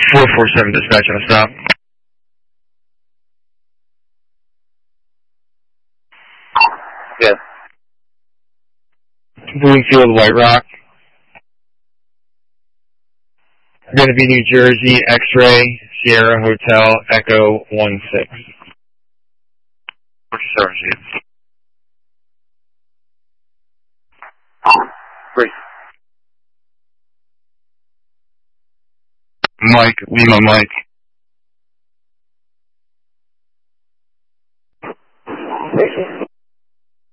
447 dispatch on a stop. Yes. Bloomfield, White Rock. Going to be New Jersey, X-Ray, Sierra Hotel, Echo 16. What's your service sheet? Great. Mike, Lima Mike.